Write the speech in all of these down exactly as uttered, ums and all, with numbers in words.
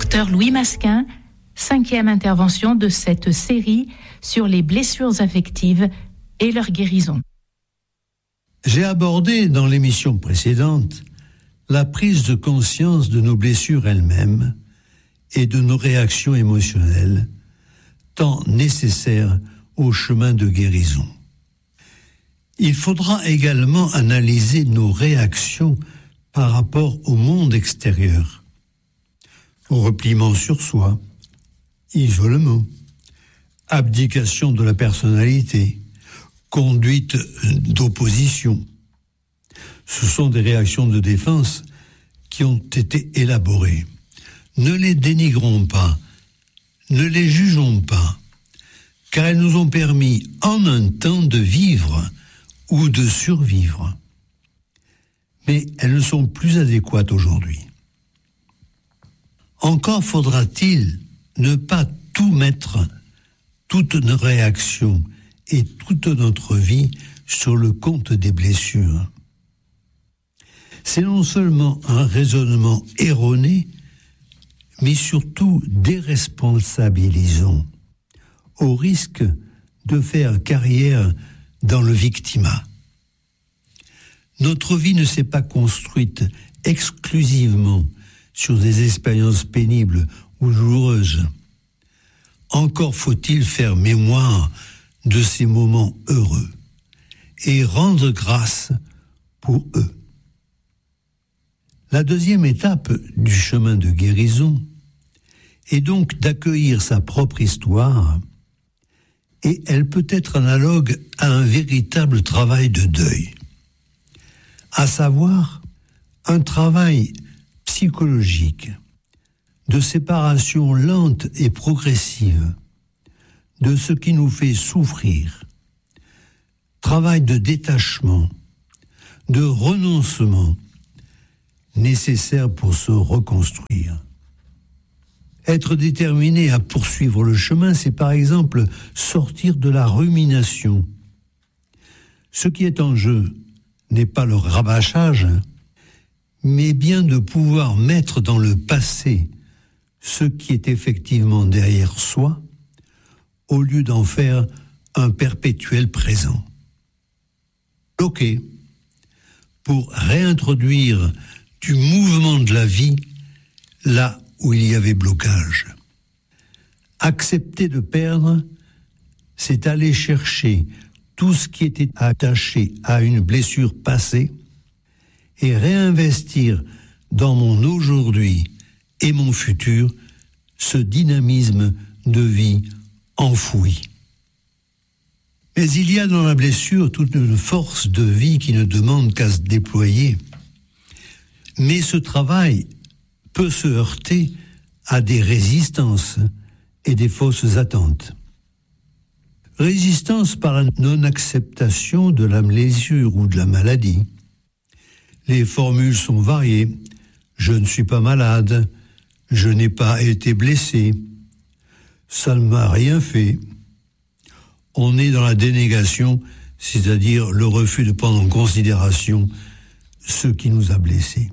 Docteur Louis Masquin, cinquième intervention de cette série sur les blessures affectives et leur guérison. J'ai abordé dans l'émission précédente la prise de conscience de nos blessures elles-mêmes et de nos réactions émotionnelles, tant nécessaires au chemin de guérison. Il faudra également analyser nos réactions par rapport au monde extérieur. Repliement sur soi, isolement, abdication de la personnalité, conduite d'opposition. Ce sont des réactions de défense qui ont été élaborées. Ne les dénigrons pas, ne les jugeons pas, car elles nous ont permis en un temps de vivre ou de survivre. Mais elles ne sont plus adéquates aujourd'hui. Encore faudra-t-il ne pas tout mettre, toutes nos réactions et toute notre vie sur le compte des blessures. C'est non seulement un raisonnement erroné, mais surtout déresponsabilisant, au risque de faire carrière dans le victimat. Notre vie ne s'est pas construite exclusivement sur des expériences pénibles ou douloureuses. Encore faut-il faire mémoire de ces moments heureux et rendre grâce pour eux. La deuxième étape du chemin de guérison est donc d'accueillir sa propre histoire, et elle peut être analogue à un véritable travail de deuil, à savoir un travail psychologique, de séparation lente et progressive de ce qui nous fait souffrir, travail de détachement, de renoncement, nécessaire pour se reconstruire. Être déterminé à poursuivre le chemin, c'est par exemple sortir de la rumination. Ce qui est en jeu n'est pas le rabâchage, mais bien de pouvoir mettre dans le passé ce qui est effectivement derrière soi, au lieu d'en faire un perpétuel présent. Bloquer, pour réintroduire du mouvement de la vie là où il y avait blocage. Accepter de perdre, c'est aller chercher tout ce qui était attaché à une blessure passée et réinvestir dans mon aujourd'hui et mon futur ce dynamisme de vie enfoui. Mais il y a dans la blessure toute une force de vie qui ne demande qu'à se déployer. Mais ce travail peut se heurter à des résistances et des fausses attentes. Résistance par la non-acceptation de la blessure ou de la maladie. Les formules sont variées. Je ne suis pas malade. Je n'ai pas été blessé. Ça ne m'a rien fait. On est dans la dénégation, c'est-à-dire le refus de prendre en considération ce qui nous a blessés.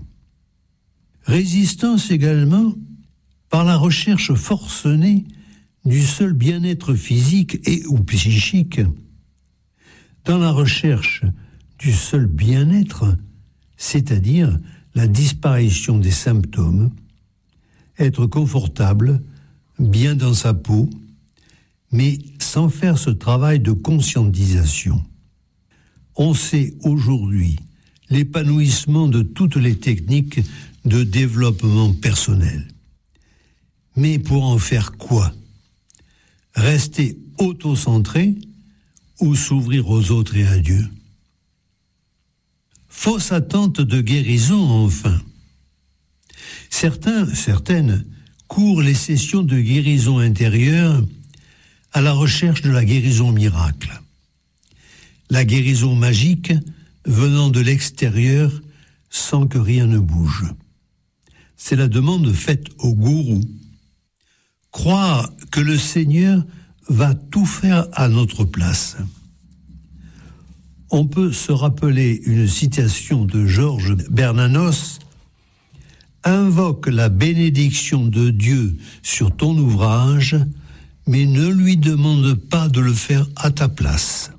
Résistance également par la recherche forcenée du seul bien-être physique et ou psychique. Dans la recherche du seul bien-être, c'est-à-dire la disparition des symptômes, être confortable, bien dans sa peau, mais sans faire ce travail de conscientisation. On sait aujourd'hui l'épanouissement de toutes les techniques de développement personnel. Mais pour en faire quoi ? Rester auto-centré ou s'ouvrir aux autres et à Dieu ? Fausse attente de guérison, enfin. Certains, certaines, courent les sessions de guérison intérieure à la recherche de la guérison miracle. La guérison magique venant de l'extérieur sans que rien ne bouge. C'est la demande faite au gourou. Croire que le Seigneur va tout faire à notre place. On peut se rappeler une citation de Georges Bernanos invoque la bénédiction de Dieu sur ton ouvrage, mais ne lui demande pas de le faire à ta place.